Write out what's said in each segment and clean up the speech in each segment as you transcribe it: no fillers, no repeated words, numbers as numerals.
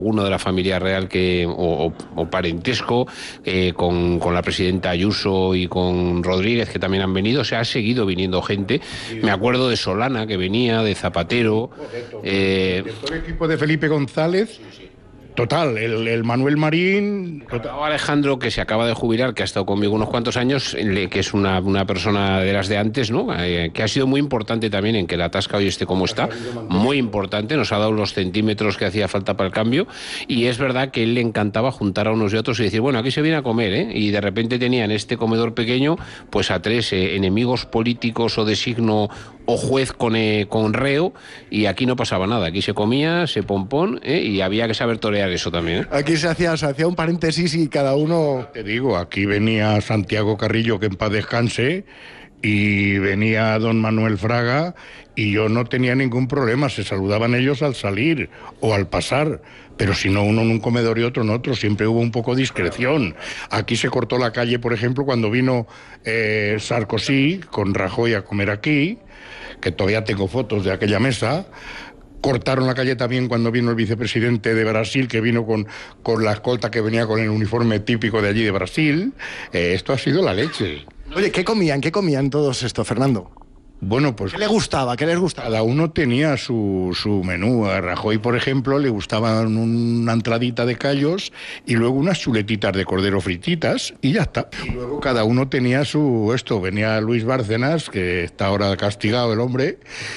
uno de la familia real o parentesco, con la presidenta Ayuso y con Rodríguez, que también han venido. O sea, ha seguido viniendo gente. Me acuerdo de Solana, que venía, de Zapatero. Todo el equipo de Felipe González. Total, el Manuel Marín. Alejandro, que se acaba de jubilar, que ha estado conmigo unos cuantos años, que es una persona de las de antes, ¿no? Que ha sido muy importante también en que la Tasca hoy esté como está. Muy importante, nos ha dado los centímetros que hacía falta para el cambio. Y es verdad que él le encantaba juntar a unos y otros y decir, bueno, aquí se viene a comer, ¿eh? Y de repente tenía en este comedor pequeño pues a tres enemigos políticos o de signo o juez con reo, y aquí no pasaba nada. Aquí se comía, se pompón, y había que saber torear eso también, ¿eh? Aquí se hacía un paréntesis y cada uno... Te digo, aquí venía Santiago Carrillo, que en paz descanse, y venía don Manuel Fraga, y yo no tenía ningún problema, se saludaban ellos al salir o al pasar, pero si no uno en un comedor y otro en otro, siempre hubo un poco de discreción. Aquí se cortó la calle, por ejemplo, cuando vino Sarkozy con Rajoy a comer aquí, que todavía tengo fotos de aquella mesa. Cortaron la calle también cuando vino el vicepresidente de Brasil, que vino con la escolta que venía con el uniforme típico de allí de Brasil. Esto ha sido la leche. Oye, ¿qué comían todos esto, Fernando? Bueno, pues... ¿Qué les gustaba? Cada uno tenía su menú. A Rajoy, por ejemplo, le gustaban una entradita de callos y luego unas chuletitas de cordero frititas y ya está. Y luego cada uno tenía Venía Luis Bárcenas, que está ahora castigado el hombre,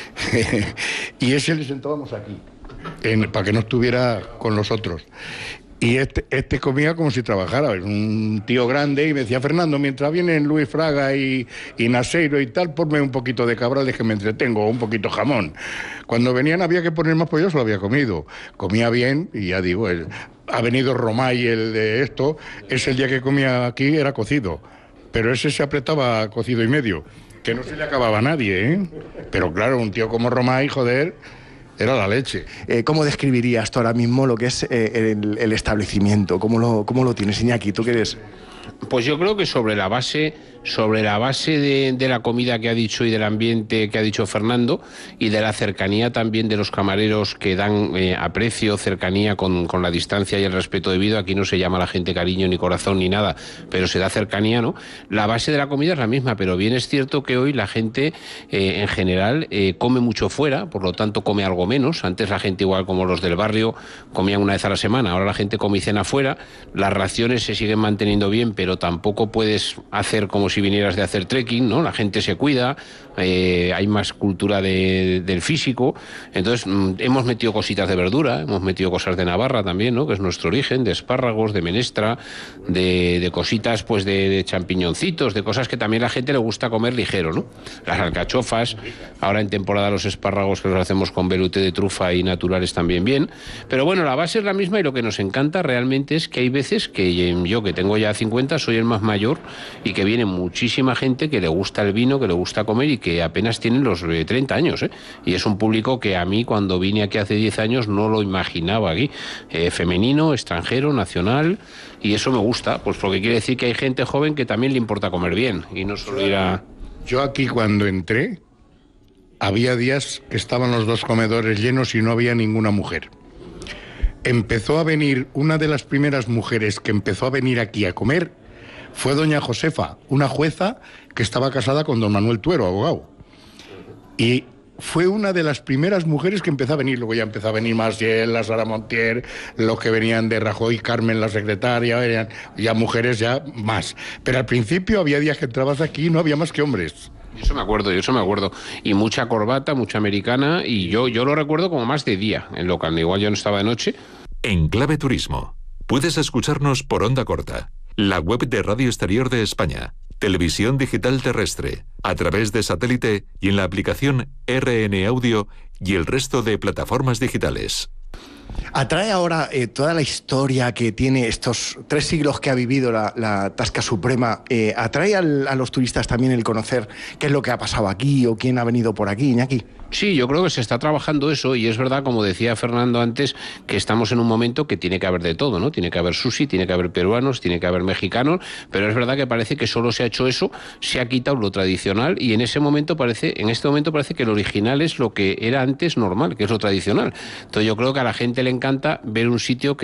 y ese le sentábamos aquí, para que no estuviera con los otros. Y este comía como si trabajara, un tío grande, y me decía, Fernando, mientras vienen Luis Fraga y Naseiro y tal, ponme un poquito de cabrales que me entretengo, un poquito jamón. Cuando venían había que poner más, pues yo se lo había comido. Comía bien, y ya digo, ha venido Romay, el de esto, es el día que comía aquí, era cocido, pero ese se apretaba cocido y medio, que no se le acababa a nadie, ¿eh? Pero claro, un tío como Romay, joder... Era la leche. ¿Cómo describirías tú ahora mismo lo que es el establecimiento? ¿Cómo lo tienes, Iñaki? ¿Tú qué eres? Pues yo creo que sobre la base de la comida que ha dicho y del ambiente que ha dicho Fernando, y de la cercanía también de los camareros que dan aprecio, cercanía con la distancia y el respeto debido. Aquí no se llama a la gente cariño ni corazón ni nada, pero se da cercanía, ¿no? La base de la comida es la misma, pero bien es cierto que hoy la gente en general come mucho fuera, por lo tanto come algo menos. Antes la gente, igual como los del barrio, comían una vez a la semana, ahora la gente come y cena fuera. Las raciones se siguen manteniendo bien, pero tampoco puedes hacer como si vinieras de hacer trekking, ¿no? La gente se cuida, hay más cultura del físico. Entonces hemos metido cositas de verdura, hemos metido cosas de Navarra también, ¿no? Que es nuestro origen, de espárragos, de menestra, de cositas pues de champiñoncitos, de cosas que también a la gente le gusta comer ligero, ¿no? Las alcachofas, ahora en temporada los espárragos que los hacemos con velouté de trufa y naturales también bien. Pero bueno, la base es la misma, y lo que nos encanta realmente es que hay veces que yo, que tengo ya 50, soy el más mayor, y que viene muchísima gente que le gusta el vino, que le gusta comer, y que apenas tienen los 30 años, ¿eh? Y es un público que a mí, cuando vine aquí hace 10 años, no lo imaginaba aquí. Femenino, extranjero, nacional, y eso me gusta, pues porque quiere decir que hay gente joven que también le importa comer bien, y no solo ir a... Yo aquí cuando entré, había días que estaban los dos comedores llenos y no había ninguna mujer. Empezó a venir, una de las primeras mujeres que empezó a venir aquí a comer fue doña Josefa, una jueza que estaba casada con don Manuel Tuero, abogado. Y fue una de las primeras mujeres que empezó a venir. Luego ya empezó a venir Maciel, la Sara Montier, los que venían de Rajoy, Carmen, la secretaria, venían ya mujeres ya más. Pero al principio había días que entrabas aquí y no había más que hombres. Yo eso me acuerdo. Y mucha corbata, mucha americana, y yo lo recuerdo como más de día en local. Igual yo no estaba de noche. En Clave Turismo, puedes escucharnos por onda corta, la web de Radio Exterior de España, televisión digital terrestre, a través de satélite y en la aplicación RN Audio y el resto de plataformas digitales. Atrae ahora toda la historia que tiene estos 3 siglos que ha vivido la Tasca Suprema, atrae a los turistas también el conocer qué es lo que ha pasado aquí o quién ha venido por aquí, Iñaki. Sí, yo creo que se está trabajando eso y es verdad, como decía Fernando antes, que estamos en un momento que tiene que haber de todo, ¿no? Tiene que haber sushi, tiene que haber peruanos, tiene que haber mexicanos, pero es verdad que parece que solo se ha hecho eso, se ha quitado lo tradicional y en este momento parece que el original es lo que era antes normal, que es lo tradicional. Entonces yo creo que a la gente le encanta ver un sitio que